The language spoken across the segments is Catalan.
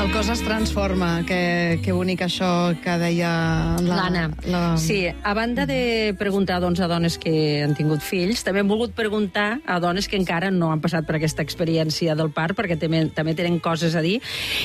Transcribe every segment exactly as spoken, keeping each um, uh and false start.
El cos es transforma. Que, que bonic això que deia l'Anna. La... Sí, a banda de preguntar doncs, a dones que han tingut fills, també hem volgut preguntar a dones que encara no han passat per aquesta experiència del part, perquè també, també tenen coses a dir.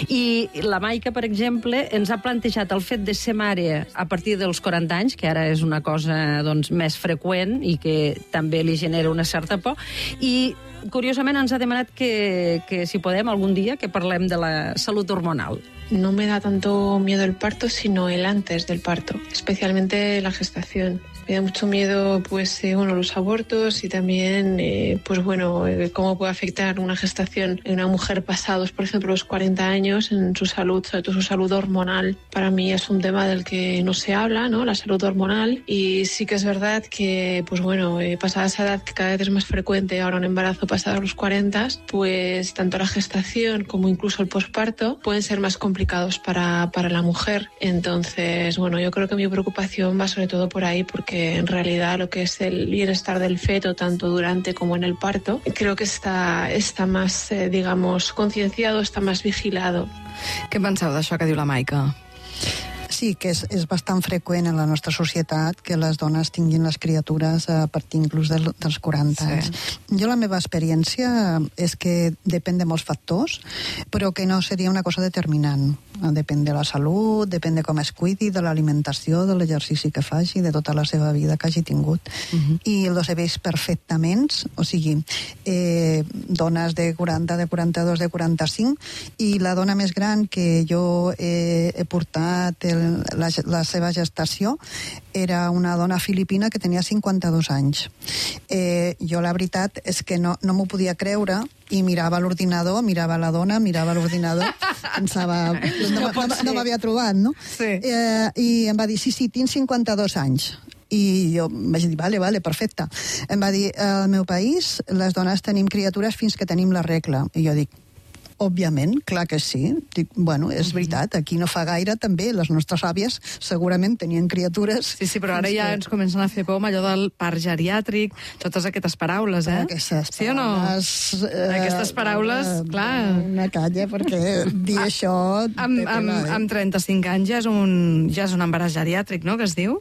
I la Maica, per exemple, ens ha plantejat el fet de ser mare a partir dels quaranta anys, que ara és una cosa doncs, més freqüent i que també li genera una certa por, i curiosament ens ha demanat que, que si podem algun dia que parlem de la salut hormonal. No me da tanto miedo el parto, sino el antes del parto, especialmente la gestación. Me da mucho miedo, pues, eh, bueno, los abortos y también, eh, pues, bueno, eh, cómo puede afectar una gestación en una mujer pasados, por ejemplo, los cuarenta años en su salud, sobre todo su salud hormonal. Para mí es un tema del que no se habla, ¿no? La salud hormonal. Y sí que es verdad que, pues, bueno, eh, pasada esa edad, que cada vez es más frecuente ahora un embarazo pasado los cuarenta, pues, tanto la gestación como incluso el posparto pueden ser más complicados para, para la mujer. Entonces, bueno, yo creo que mi preocupación va sobre todo por ahí, porque en realidad lo que es el bienestar del feto, tanto durante como en el parto, creo que está, está más, eh, digamos, concienciado, está más vigilado. Què penseu d'això que diu la Maica? Sí, que és, és bastant freqüent en la nostra societat que les dones tinguin les criatures a partir inclús del, dels quaranta anys. Sí. Jo la meva experiència és que depèn de molts factors, però que no seria una cosa determinant. Depèn de la salut, depèn de com es cuidi, de l'alimentació, de l'exercici que faci, de tota la seva vida que hagi tingut. Uh-huh. I els he vist perfectament, o sigui, eh, dones de quaranta, de quaranta-dos, de quaranta-cinc, i la dona més gran que jo he, he portat el La, la seva gestació era una dona filipina que tenia cinquanta-dos anys. Eh, jo la veritat és que no, no m'ho podia creure i mirava l'ordinador, mirava la dona, mirava l'ordinador, pensava, no, no, no, no m'havia trobat, no? Sí. Eh, I em va dir, sí, sí, tinc cinquanta-dos anys. I jo vaig dir, vale, vale, perfecte. Em va dir, al meu país les dones tenim criatures fins que tenim la regla. I jo dic, òbviament, clar que sí. Dic, bueno, és veritat, aquí no fa gaire també, les nostres àvies segurament tenien criatures. Sí, sí, però ara ja ens comencen a fer por amb allò del part geriàtric, totes aquestes paraules, eh? Aquestes sí o no? paraules... Eh, aquestes paraules, eh, clar... Una calla, perquè dir això... Amb, amb, amb trenta-cinc anys ja és, un, ja és un embaràs geriàtric, no?, que es diu?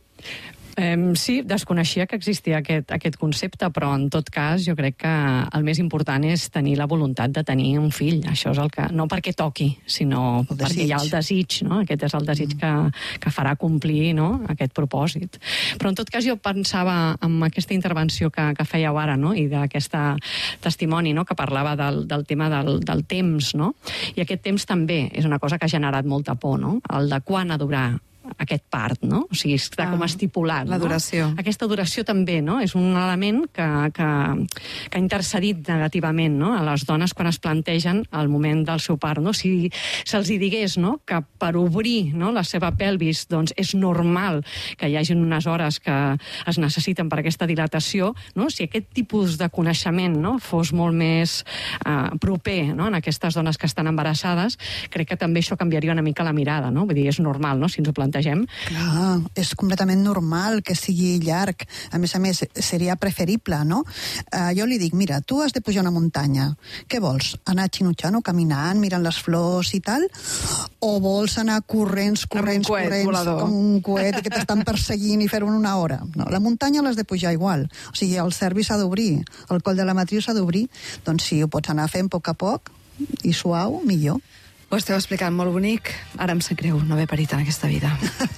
Um, sí, desconeixia que existia aquest, aquest concepte, però en tot cas jo crec que el més important és tenir la voluntat de tenir un fill. Això és el que, no perquè toqui, sinó perquè hi ha el desig, no? Aquest és el desig que, que farà complir, no?, aquest propòsit. Però en tot cas jo pensava en aquesta intervenció que, que fèieu ara, no?, i d'aquest testimoni, no?, que parlava del, del tema del, del temps, no? I aquest temps també és una cosa que ha generat molta por, no?, el de quan ha durar aquest part, no? O sigui, està ah, com estipulat. La duració. No? Aquesta duració també, no? És un element que, que, que ha intercedit negativament, no?, a les dones quan es plantegen el moment del seu part, no? Si se'ls hi digués, no?, que per obrir, no?, la seva pelvis, doncs és normal que hi hagi unes hores que es necessiten per aquesta dilatació, no? Si aquest tipus de coneixement, no?, fos molt més eh, proper, no?, en aquestes dones que estan embarassades, crec que també això canviaria una mica la mirada, no? Vull dir, és normal, no?, si ens ho plantegem. Clar, és completament normal que sigui llarg. A més a més, seria preferible, no? Uh, jo li dic, mira, tu has de pujar una muntanya. Què vols? Anar xinutxant o caminant, mirant les flors i tal? O vols anar corrents, corrents, coet, corrents, volador. com un coet que t'estan perseguint i fer-ho en una hora? No, la muntanya l'has de pujar igual. O sigui, el cervi s'ha d'obrir, el coll de la matriu s'ha d'obrir. Doncs sí, ho pots anar fent a poc a poc i suau, millor. Ho esteu explicant molt bonic. Ara em sap greu no haver parit en aquesta vida.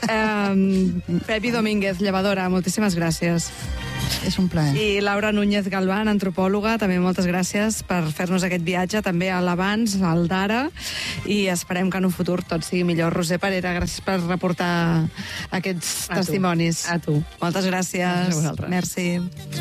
um, Pepi Domínguez, llevadora, moltíssimes gràcies. És un plaer. I Laura Núñez Galván, antropòloga, també moltes gràcies per fer-nos aquest viatge, també a l'abans, al d'ara, i esperem que en un futur tot sigui millor. Roser Parera, gràcies per reportar aquests a testimonis. Tu. A tu. Moltes gràcies. A vosaltres. Merci.